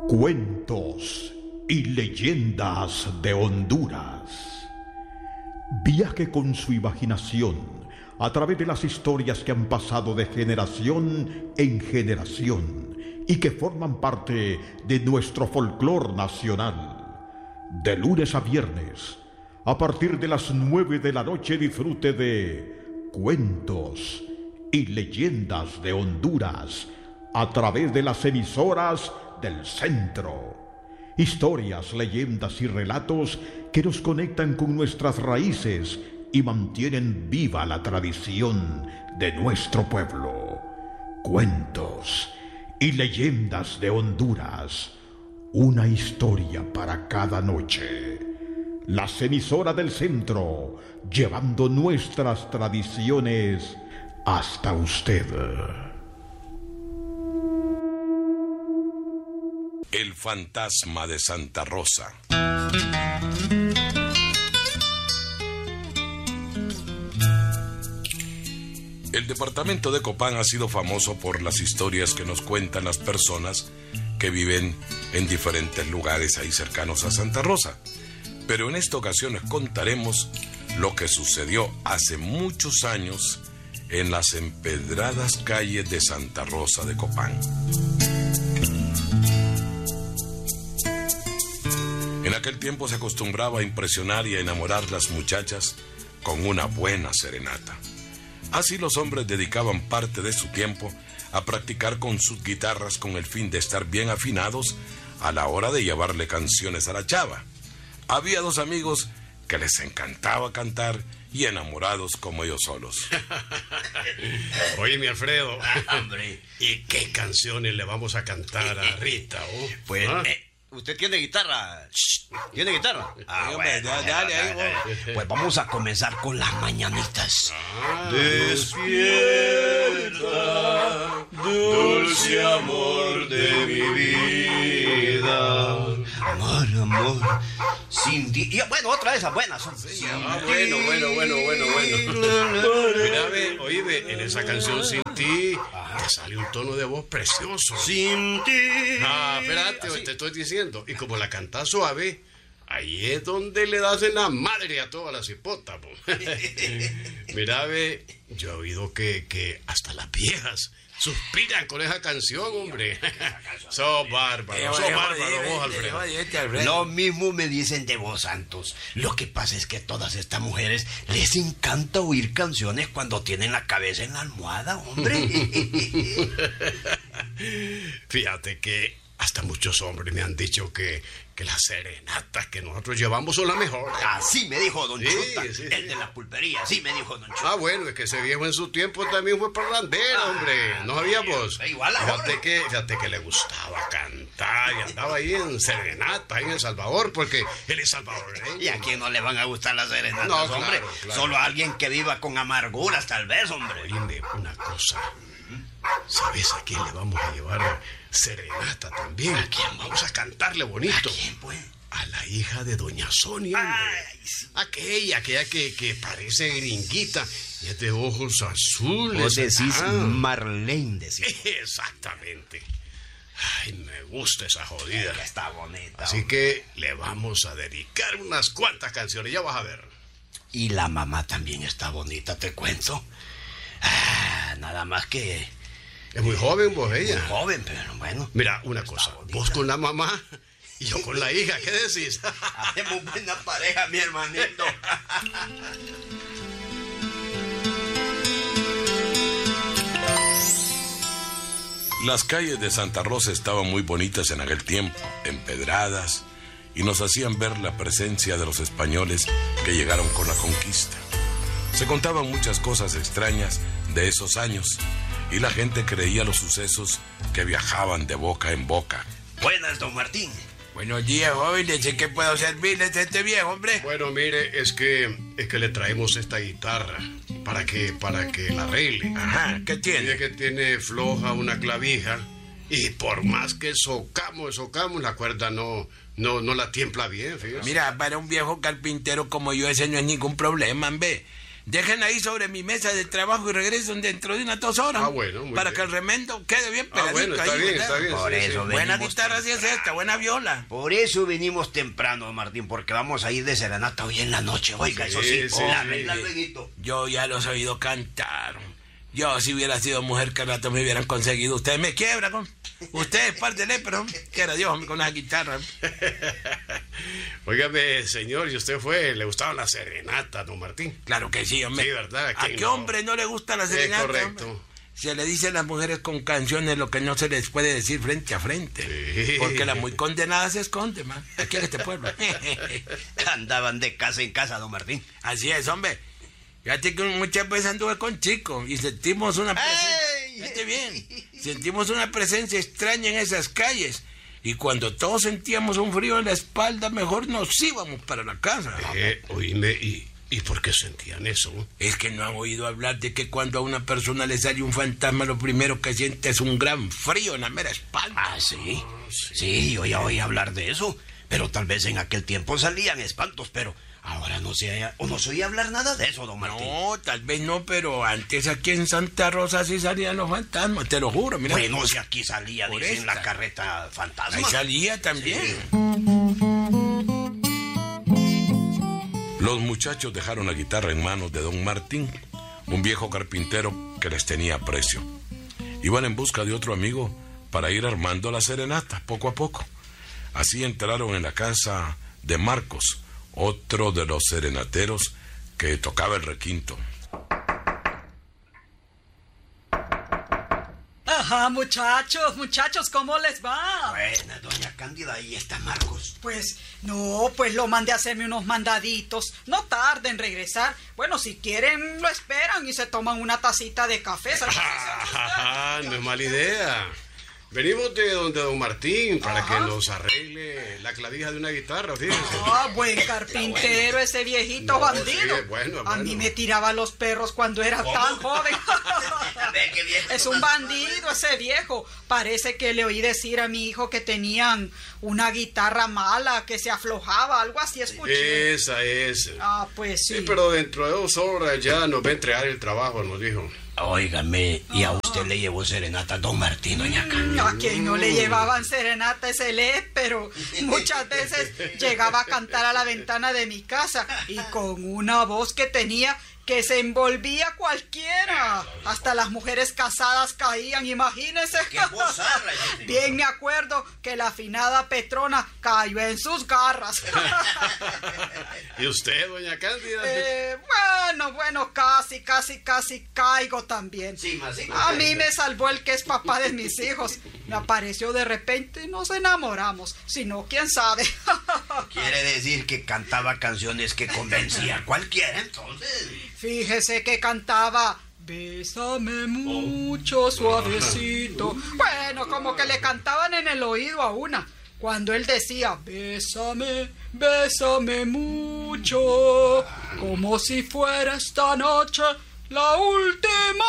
Cuentos y leyendas de Honduras. Viaje con su imaginación a través de las historias que han pasado de generación en generación y que forman parte de nuestro folclore nacional. De lunes a viernes, a partir de las 9 de la noche, disfrute de Cuentos y leyendas de Honduras a través de las emisoras del centro. Historias, leyendas y relatos que nos conectan con nuestras raíces y mantienen viva la tradición de nuestro pueblo. Cuentos y leyendas de Honduras. Una historia para cada noche. Las emisoras del centro, llevando nuestras tradiciones hasta usted. El fantasma de Santa Rosa. El departamento de Copán ha sido famoso por las historias que nos cuentan las personas que viven en diferentes lugares ahí cercanos a Santa Rosa. Pero en esta ocasión les contaremos lo que sucedió hace muchos años en las empedradas calles de Santa Rosa de Copán. En aquel tiempo se acostumbraba a impresionar y a enamorar a las muchachas con una buena serenata. Así los hombres dedicaban parte de su tiempo a practicar con sus guitarras con el fin de estar bien afinados a la hora de llevarle canciones a la chava. Había dos amigos que les encantaba cantar y enamorados como ellos solos. Oye, mi Alfredo, Hombre, ¿y qué canciones le vamos a cantar a Rita? pues, ¿usted tiene guitarra? ¿Tiene guitarra? Bueno, dale ahí, vos. Pues vamos a comenzar con las mañanitas. Despierta, dulce amor de mi vida. Amor, amor, sin ti. Y, bueno, otra de esas buenas son. Bueno. Mira, ve, oye, ve, en esa canción Sin Ti te sale un tono de voz precioso. Sin ti. Espérate, Así. te estoy diciendo. Y como la cantas suave, ahí es donde le das en la madre a todas las hipotas. Mira, ve, yo he oído que hasta las viejas suspiran con esa canción, hombre. Sos bárbaro vos, Alfredo. Lo mismo me dicen de vos, Santos. Lo que pasa es que a todas estas mujeres les encanta oír canciones cuando tienen la cabeza en la almohada, hombre. Fíjate que hasta muchos hombres me han dicho que las serenatas que nosotros llevamos son las mejores. Así me dijo don Sí, Chuta, sí. el de la pulpería. Así me dijo don Chuta. Bueno, es que ese viejo en su tiempo también fue parrandero, hombre. ¿No sabías vos? Igual ahora. Fíjate que le gustaba cantar y andaba ahí en serenata, ahí en El Salvador, porque él es salvadoreño. ¿Y a quién no le van a gustar las serenatas, No, hombre? claro. Solo a alguien que viva con amarguras, tal vez, hombre. Oíme una cosa. ¿Sabes a quién le vamos a llevar serenata también? ¿A quién? Vamos a cantarle bonito. ¿A quién, pues? A la hija de doña Sonia, hombre. Ay, sí. Aquella que parece gringuita y es de ojos azules. Vos decís Ah. Marlene, decís. Exactamente. Ay, me gusta esa jodida. Ella está bonita. Así que le vamos a dedicar unas cuantas canciones, ya vas a ver. Y la mamá también está bonita, te cuento. Nada más que Es muy joven vos, ella. muy joven, pero bueno. Mira, una cosa, bonita. vos con la mamá y yo con la hija, ¿qué decís? Hacemos buena pareja, mi hermanito. Las calles de Santa Rosa estaban muy bonitas en aquel tiempo, empedradas, y nos hacían ver la presencia de los españoles que llegaron con la conquista. Se contaban muchas cosas extrañas de esos años, y la gente creía los sucesos que viajaban de boca en boca. Buenas, don Martín. Buenos días, jóvenes. ¿En qué puedo servirles a este viejo, hombre? Bueno, mire, es que le traemos esta guitarra para que la arregle. Ajá, ¿qué Tiene tiene? que tiene floja una clavija y por más que socamos, la cuerda no la tiembla bien, fíjate. Mira, para un viejo carpintero como yo, ese no es ningún problema, hombre. Dejen ahí sobre mi mesa de trabajo y regresen dentro de unas 2 horas. Ah, bueno, muy para bien. que el remendo quede bien pegadito. Bueno, está ahí, bien, ¿verdad? está bien. Por sí, eso sí. Buena venimos guitarra sí es esta, buena viola. Por eso venimos temprano, Martín, porque vamos a ir de serenata hoy en la noche. Oiga, eso sí, Sí, la sí. regla lueguito. Yo ya los he oído cantar. Yo, si hubiera sido mujer, que rato me hubieran conseguido. Ustedes me quiebran, con. Ustedes, pártele, pero que era Dios, hombre, con esa guitarra. Óigame, señor, ¿y usted le gustaban las serenatas, don Martín? Claro que sí, hombre. Sí, ¿verdad? ¿A ¿Quién qué no? hombre no le gusta la serenata? correcto. Hombre? Se le dice a las mujeres con canciones lo que no se les puede decir frente a frente. Sí. Porque la muy condenada se esconde, man. Aquí en este pueblo. Andaban de casa en casa, don Martín. Así es, hombre. Fíjate que muchas veces anduve con chicos y sentimos una presencia. ¡Ey! Fíjate bien. Sentimos una presencia extraña en esas calles. Y cuando todos sentíamos un frío en la espalda, mejor nos íbamos para la casa. Oíme, ¿y por qué sentían eso? Es que no han oído hablar de que cuando a una persona le sale un fantasma, lo primero que siente es un gran frío en la mera espalda. Ah, sí. Sí, yo ya oí hablar de eso. Pero tal vez en aquel tiempo salían espantos, pero ahora no se oye hablar nada de eso, don Martín. No, tal vez no, pero antes aquí en Santa Rosa sí salían los fantasmas, te lo juro, mira. Bueno, si aquí salía, Por dicen, esta. la carreta fantasma. Ahí salía también. Los muchachos dejaron la guitarra en manos de don Martín, un viejo carpintero que les tenía aprecio. Iban en busca de otro amigo para ir armando la serenata poco a poco. Así entraron en la casa de Marcos, otro de los serenateros que tocaba el requinto. Ajá, muchachos, ¿cómo les va? Buena, doña Cándida, ahí está Marcos. Pues lo mandé a hacerme unos mandaditos. No tarden en regresar. Bueno, si quieren, lo esperan y se toman una tacita de café. No es mala idea. Venimos de donde don Martín para que nos arregle la clavija de una guitarra, fíjense. Ah, buen carpintero, ese viejito No, bandido. sí, bueno. A mí me tiraba los perros cuando era tan joven. Ve qué viejo Es un más bandido ese viejo. Parece que le oí decir a mi hijo que tenían una guitarra mala, que se aflojaba, algo así escuché. Esa es. Ah, pues sí. Sí, pero dentro de 2 horas ya nos va a entregar el trabajo, nos dijo. Óigame, ¿y a usted le llevó serenata don Martín, doña Cándida? A quien no le llevaban serenata ese le, pero muchas veces llegaba a cantar a la ventana de mi casa y con una voz que tenía que se envolvía cualquiera. Hasta las mujeres casadas caían, imagínense. ¡Qué vozarra! Bien me acuerdo que la afinada Petrona cayó en sus garras. ¿Y usted, doña Cándida? Bueno, casi caigo también. Sí, más, sí, A mí me salvó el que es papá de mis hijos. Me apareció de repente y nos enamoramos. Si no, quién sabe. Quiere decir que cantaba canciones que convencía a cualquiera, entonces. Fíjese que cantaba Bésame mucho, suavecito. Bueno, como que le cantaban en el oído a una. Cuando él decía, bésame mucho, como si fuera esta noche la última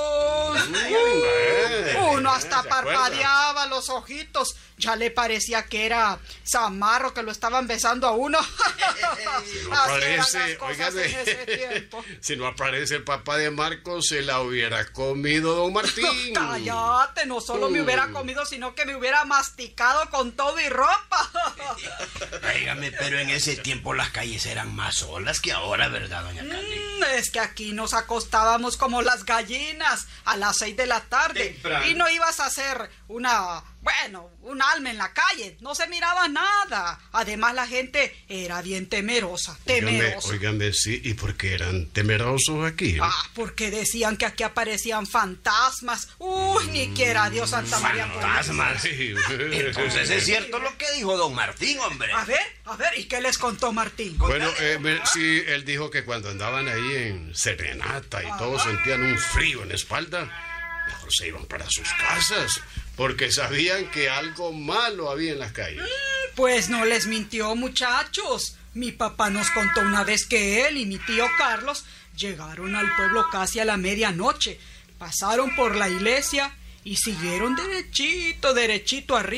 vez. Uno hasta ¿se acuerda? parpadeaba los ojitos. Ya le parecía que era Zamarro, que lo estaban besando a uno. Si no Así eran las aparece, cosas óigame, en ese tiempo. si no aparece el papá de Marcos, se la hubiera comido don Martín. Cállate, no solo me hubiera comido, sino que me hubiera masticado con todo y ropa. Óigame, pero en ese tiempo las calles eran más solas que ahora, ¿verdad, doña Cándida? Es que aquí nos acostábamos como las gallinas a las 6 de la tarde. Temprano. Y no ibas a hacer un alma en la calle. No se miraba nada. Además, la gente era bien temerosa. Óigame, sí, ¿y por qué eran temerosos aquí? Porque decían que aquí aparecían fantasmas. Uy, ni quiera Dios, Santa María. Fantasmas. Sí. Entonces es cierto lo que dijo don Martín, hombre. A ver, ¿y qué les contó Martín? Bueno, sí, él dijo que cuando andaban ahí en serenata y todos sentían un frío en la espalda, mejor se iban para sus casas, porque sabían que algo malo había en las calles. Pues no les mintió, muchachos. Mi papá nos contó una vez que él y mi tío Carlos llegaron al pueblo casi a la medianoche. Pasaron por la iglesia y siguieron derechito arriba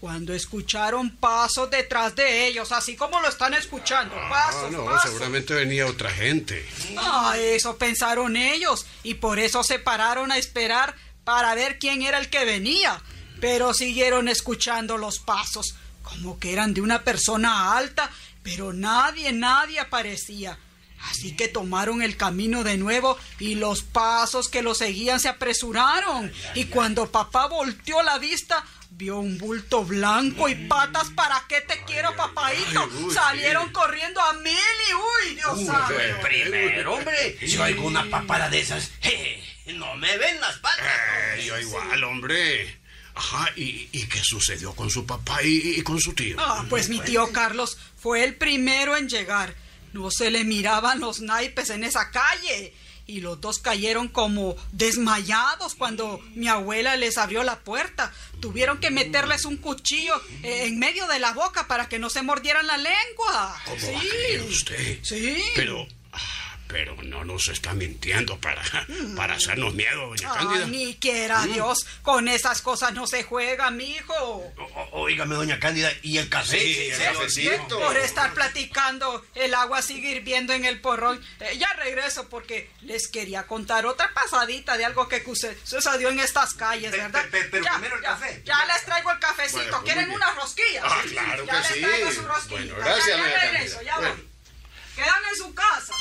cuando escucharon pasos detrás de ellos, así como lo están escuchando, pasos. Seguramente venía otra gente. Eso pensaron ellos, y por eso se pararon a esperar para ver quién era el que venía. Pero siguieron escuchando los pasos, como que eran de una persona alta, pero nadie aparecía. Así que tomaron el camino de nuevo y los pasos que lo seguían se apresuraron. Y cuando papá volteó la vista, vio un bulto blanco y patas. ¿Para qué te quiero, papaíto? Salieron corriendo a mil y ¡uy, Dios santo! Primero, hombre, si oigo una papada de esas, no me ven las patas. Yo igual, hombre. Ajá, ¿y qué sucedió con su papá y con su tío? Pues mi tío Carlos fue el primero en llegar. No se le miraban los naipes en esa calle. Y los dos cayeron como desmayados cuando mi abuela les abrió la puerta. Tuvieron que meterles un cuchillo en medio de la boca para que no se mordieran la lengua. ¿Cómo va a creer usted? Sí. Pero no nos está mintiendo para hacernos miedo, doña Cándida. Ni quiera Dios, con esas cosas no se juega, mijo. Óigame, doña Cándida, ¿y el café? Sí, el cafecito. Por estar platicando, el agua sigue hirviendo en el porrón. Ya regreso porque les quería contar otra pasadita de algo que sucedió en estas calles, ¿verdad? Pero primero el café. Ya les traigo el cafecito. Bueno, ¿Quieren unas rosquillas? Claro ya que sí. les traigo sus rosquillas. Bueno, gracias, ya doña regreso, Cándida. ya voy. Bueno. Quedan en su casa.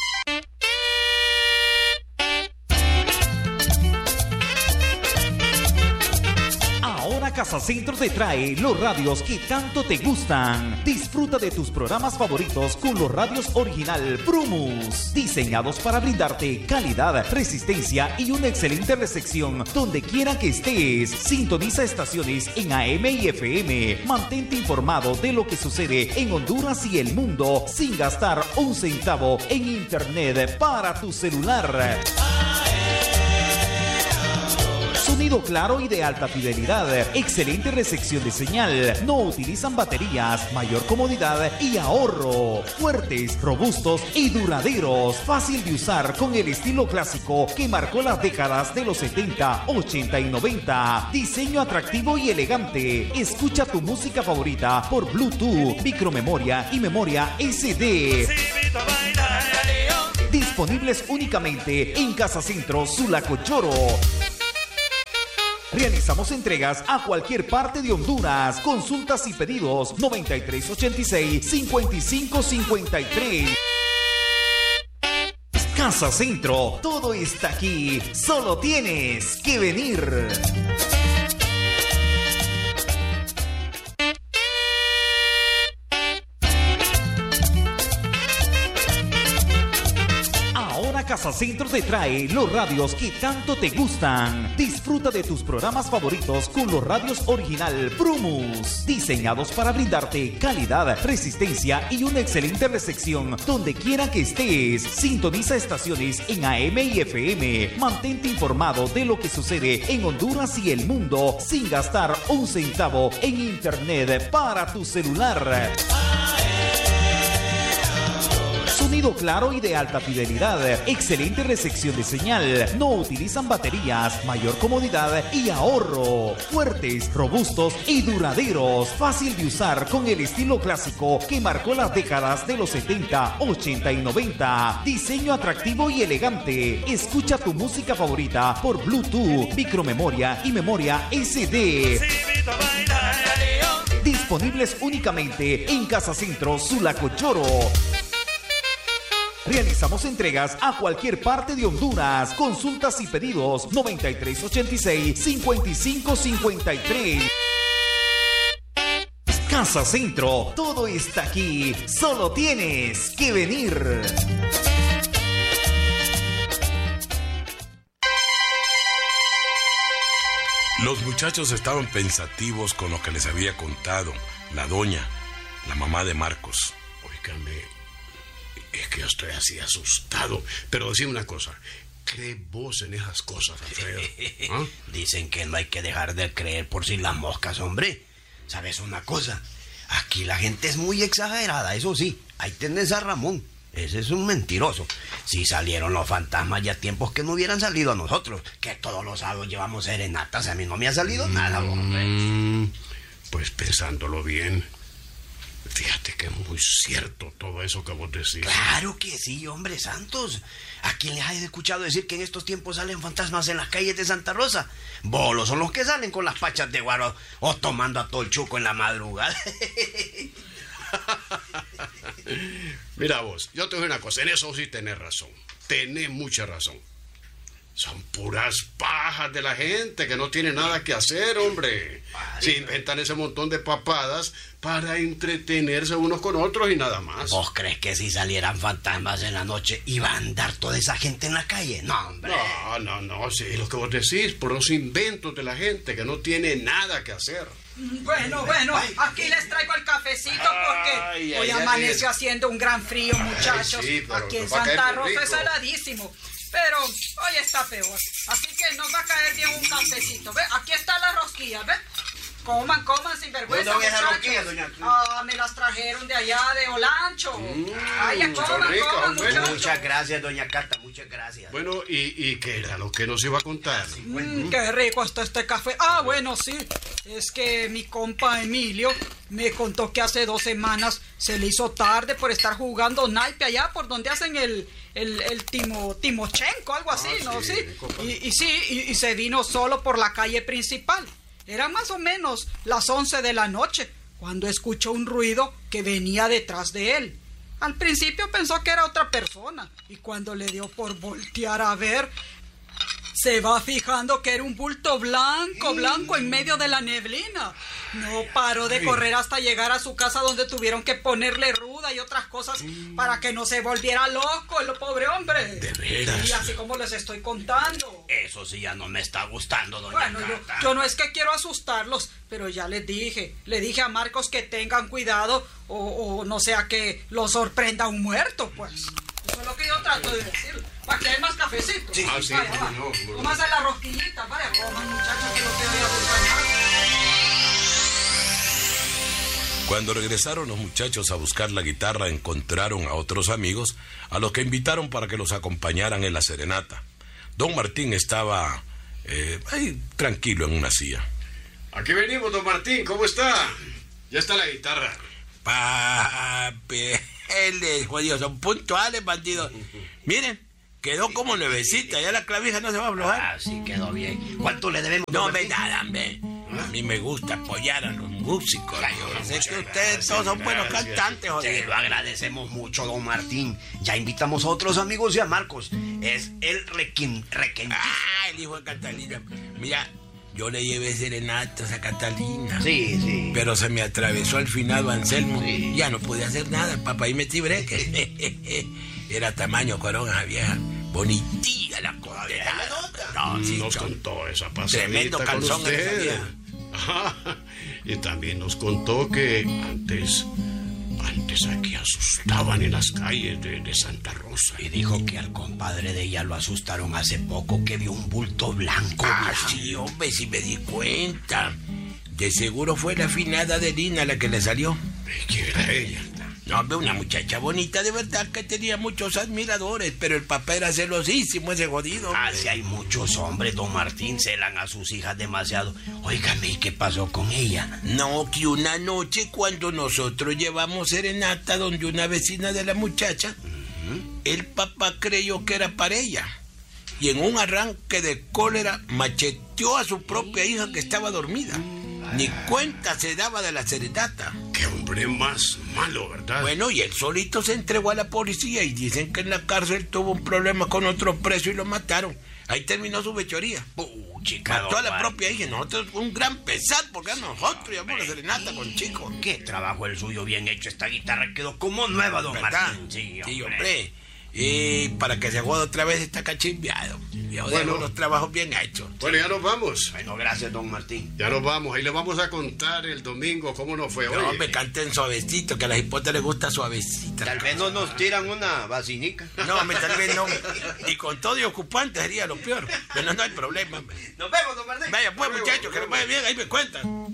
Ahora Casa Centro te trae los radios que tanto te gustan. Disfruta de tus programas favoritos con los radios original Brumus, diseñados para brindarte calidad, resistencia y una excelente recepción donde quiera que estés. Sintoniza estaciones en AM y FM. Mantente informado de lo que sucede en Honduras y el mundo sin gastar un centavo en internet para tu celular. Sonido claro y de alta fidelidad, excelente recepción de señal, no utilizan baterías, mayor comodidad y ahorro, fuertes, robustos y duraderos, fácil de usar con el estilo clásico que marcó las décadas de los 70, 80 y 90, diseño atractivo y elegante, escucha tu música favorita por Bluetooth, micromemoria y memoria SD. Disponibles únicamente en Casa Centro Sulacochoro. Realizamos entregas a cualquier parte de Honduras. Consultas y pedidos 9386-5553. Casa Centro, todo está aquí. Solo tienes que venir. Casa Centro te trae los radios que tanto te gustan. Disfruta de tus programas favoritos con los radios original Brumus, diseñados para brindarte calidad, resistencia y una excelente recepción donde quiera que estés. Sintoniza estaciones en AM y FM. Mantente informado de lo que sucede en Honduras y el mundo sin gastar un centavo en internet para tu celular. Sonido claro y de alta fidelidad, excelente recepción de señal, no utilizan baterías, mayor comodidad y ahorro, fuertes, robustos y duraderos, fácil de usar con el estilo clásico que marcó las décadas de los 70, 80 y 90, diseño atractivo y elegante, escucha tu música favorita por Bluetooth, micromemoria y memoria SD. Disponibles únicamente en Casa Centro Sulacochoro. Realizamos entregas a cualquier parte de Honduras. Consultas y pedidos 9386-5553. Casa Centro, todo está aquí. Solo tienes que venir. Los muchachos estaban pensativos con lo que les había contado la doña, la mamá de Marcos. Óigame, es que yo estoy así asustado. Pero decime una cosa, ¿cree vos en esas cosas, Alfredo? ¿Ah? Dicen que no hay que dejar de creer por si las moscas, hombre. ¿Sabes una cosa? Aquí la gente es muy exagerada, eso sí. Ahí tenés a Ramón. Ese es un mentiroso. Si salieron los fantasmas ya tiempos que no hubieran salido a nosotros, que todos los sábados llevamos serenatas. A mí no me ha salido nada, hombre. Pues pensándolo bien, fíjate que es muy cierto todo eso que vos decís. Claro que sí, hombre Santos. ¿A quién les has escuchado decir que en estos tiempos salen fantasmas en las calles de Santa Rosa? Bolos son los que salen con las pachas de guaro o tomando a todo el chuco en la madrugada. Mira vos, yo te digo una cosa, en eso sí tenés razón. Tenés mucha razón. Son puras pajas de la gente que no tiene nada que hacer, hombre. Se inventan ese montón de papadas para entretenerse unos con otros y nada más. ¿Vos crees que si salieran fantasmas en la noche iba a andar toda esa gente en la calle? No, hombre. No, sí, lo que vos decís, por los inventos de la gente que no tiene nada que hacer. Bueno, aquí les traigo el cafecito porque hoy amaneció haciendo un gran frío, muchachos. Sí, aquí en Santa Rosa es heladísimo. Pero hoy está peor. Así que nos va a caer bien un cafecito. ¿Ve? Aquí está la rosquilla, ¿ve? Coman sin vergüenza, ¿Dónde muchachos. rosquillas, doña Cruz? Me las trajeron de allá, de Olancho. Ya coman, muchachos. Muchas gracias, doña Carta, muchas gracias. Bueno, ¿y qué era lo que nos iba a contar? Qué rico está este café. Bueno, sí. Es que mi compa Emilio me contó que hace 2 semanas se le hizo tarde por estar jugando naipe allá por donde hacen el Timochenko, algo así, ¿no? Sí, Y se vino solo por la calle principal. Eran más o menos las 11 de la noche cuando escuchó un ruido que venía detrás de él. Al principio pensó que era otra persona y cuando le dio por voltear a ver, se va fijando que era un bulto blanco en medio de la neblina. No paró de correr hasta llegar a su casa donde tuvieron que ponerle ruda y otras cosas para que no se volviera loco el pobre hombre. ¿De veras? Y así como les estoy contando. Eso sí ya no me está gustando, doña Bueno, Carta. yo no es que quiero asustarlos, pero ya les dije. Le dije a Marcos que tengan cuidado o no sea que lo sorprenda un muerto, pues. Eso es lo que yo trato de decir. ¿Para que hay más cafecito? Sí, Vaya, va. no. Cómase la rosquillita, vaya, coman, muchachos, que lo que voy a buscar. Cuando regresaron los muchachos a buscar la guitarra, encontraron a otros amigos a los que invitaron para que los acompañaran en la serenata. Don Martín estaba ahí tranquilo en una silla. Aquí venimos, don Martín, ¿cómo está? Ya está la guitarra. Papi, él es jodido, son puntuales, bandidos. Miren, quedó como nuevecita, ya la clavija no se va a aflojar. Sí, quedó bien. ¿Cuánto le debemos? No me nada, hombre. A mí me gusta apoyar a los músicos. Yo sé que ustedes todos son buenos cantantes, Se joder. lo agradecemos mucho, don Martín. Ya invitamos a otros amigos y a Marcos. Es el requentista. El hijo de Catalina. Mira, yo le llevé serenatas a Catalina. Sí. Pero se me atravesó al finado Anselmo. Ya no podía hacer nada, papá, y metí breque. Era tamaño corona vieja. Bonitilla la condenada. No, sí, Nos chon. contó esa pasadita Tremendo con calzón usted. esa vieja. Ajá. Y también nos contó que antes aquí asustaban en las calles de Santa Rosa. Y dijo que al compadre de ella lo asustaron hace poco, que vio un bulto blanco. Sí, hombre, sí me di cuenta. De seguro fue la afinada de Lina la que le salió. ¿Quién era ella? No, hombre, una muchacha bonita, de verdad que tenía muchos admiradores, pero el papá era celosísimo, ese jodido. Hombre. Si hay muchos hombres, don Martín, celan a sus hijas demasiado. Óigame, ¿y qué pasó con ella? No, que una noche cuando nosotros llevamos serenata donde una vecina de la muchacha, el papá creyó que era para ella. Y en un arranque de cólera macheteó a su propia hija que estaba dormida. Ni cuenta se daba de la serenata. Qué hombre más malo, ¿verdad? Bueno, y él solito se entregó a la policía y dicen que en la cárcel tuvo un problema con otro preso y lo mataron. Ahí terminó su fechoría. Chica, Mató a la don propia hija. Nosotros un gran pesar porque a nosotros llevamos la serenata con chicos. Qué trabajo el suyo bien hecho. Esta guitarra quedó como nueva, don ¿Verdad? Martín. Sí, hombre. Y para que se juegue otra vez está cachimbiado. Yo dejo los trabajos bien hechos. Bueno, ya nos vamos. Bueno, gracias, don Martín. Ya nos vamos. Ahí le vamos a contar el domingo cómo nos fue. No, Oye, me canten suavecito, que a las hipotas les gusta suavecita. Tal vez no nos tiran una vacinica. No, hombre, tal vez no. Y con todo y ocupante sería lo peor. Pero no hay problema, hombre. Nos vemos, don Martín. Vaya pues, muchachos, que les vaya bien, ahí me cuentan.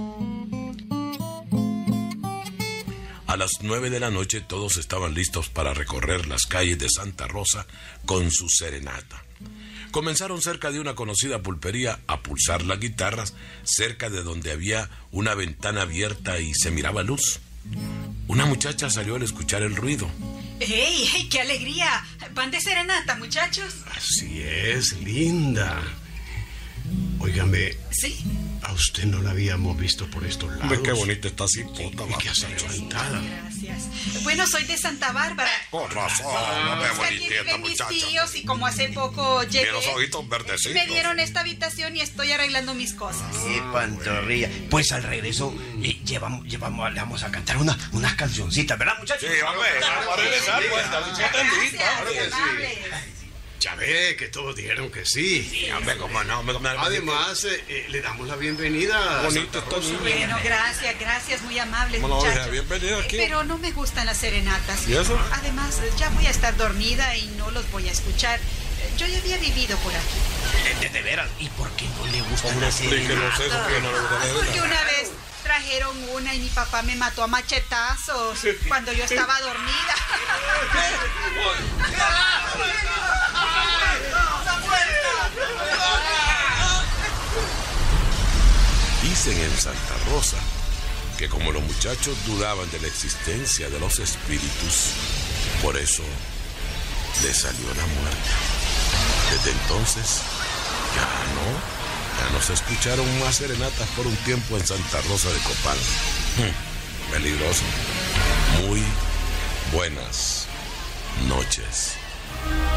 A las 9 de la noche todos estaban listos para recorrer las calles de Santa Rosa con su serenata. comenzaron cerca de una conocida pulpería a pulsar las guitarras, cerca de donde había una ventana abierta y se miraba luz. Una muchacha salió al escuchar el ruido. ¡Ey, ey, qué alegría! ¿Van de serenata, muchachos? Así es, linda. Óigame, Sí. a usted no la habíamos visto por estos lados. Ve qué bonita está cipota, ¿Y qué has hecho, Antada? Gracias. Bueno, soy de Santa Bárbara. Con razón, no ve Es que aquí bonita esta viven mis muchacha. tíos y como hace poco llegué, Tiene los ojitos verdecitos. me dieron esta habitación y estoy arreglando mis cosas. Sí, pantorrilla. Pues al regreso le vamos a cantar unas cancioncitas, ¿verdad, muchachos? Sí, hombre, vamos a regresar, pues, la Gracias, que amables. Ya ve que todos dijeron que sí. Sí, hombre, cómo no, Además, le damos la bienvenida a bonito Santa está Rosa. Bueno, gracias, muy amables, ¿Cómo no, muchachos. hija? Bienvenida aquí. Pero no me gustan las serenatas. ¿Y eso? Además, ya voy a estar dormida y no los voy a escuchar. Yo ya había vivido por aquí. De veras. ¿Y por qué no le gustan Hombre, las explíquenos eso, serenatas? que no le gusta la Porque serenata. una vez trajeron una y mi papá me mató a machetazos cuando yo estaba dormida. Dicen en Santa Rosa que como los muchachos dudaban de la existencia de los espíritus, por eso les salió la muerte. Desde entonces ya no se escucharon más serenatas por un tiempo en Santa Rosa de Copán. Peligroso. Muy buenas noches.